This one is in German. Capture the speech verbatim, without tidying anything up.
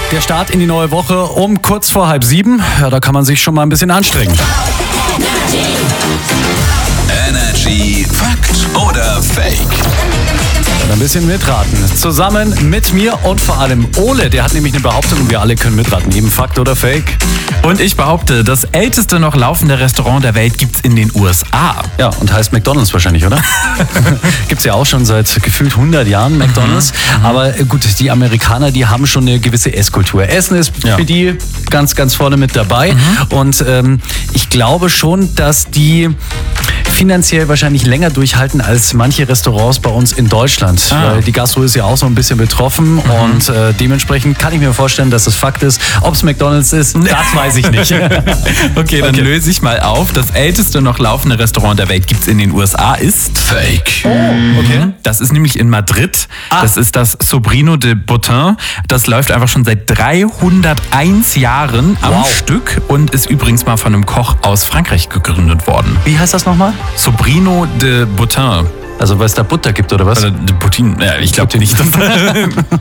Der Start in die neue Woche um kurz vor halb sieben. Ja, da kann man sich schon mal ein bisschen anstrengen. Energy Fakt oder Fake? Ein bisschen mitraten. Zusammen mit mir und vor allem Ole. Der hat nämlich eine Behauptung und wir alle können mitraten. Eben Fakt oder Fake? Und ich behaupte, das älteste noch laufende Restaurant der Welt gibt's in den U S A. Ja, und heißt McDonald's wahrscheinlich, oder? Gibt's ja auch schon seit gefühlt hundert Jahren McDonald's. Mhm. Aber gut, die Amerikaner, die haben schon eine gewisse Esskultur. Essen ist ja für die ganz, ganz vorne mit dabei. Mhm. Und ähm, ich glaube schon, dass die finanziell wahrscheinlich länger durchhalten als manche Restaurants bei uns in Deutschland. Ah. Weil die Gastro ist ja auch so ein bisschen betroffen. Mhm. Und äh, dementsprechend kann ich mir vorstellen, dass es Fakt ist. Ob es McDonald's ist, das weiß ich nicht. Okay, dann okay. löse ich mal auf. Das älteste noch laufende Restaurant der Welt gibt es in den U S A, ist Fake. Oh, okay. Das ist nämlich in Madrid. Ah. Das ist das Sobrino de Bottin. Das läuft einfach schon seit dreihunderteins Jahren am wow. Stück und ist übrigens mal von einem Koch aus Frankreich gegründet worden. Wie heißt das nochmal? Sobrino de Bottin. Also weil es da Butter gibt, oder was? Oder de Bottin. Ja, ich glaube nicht.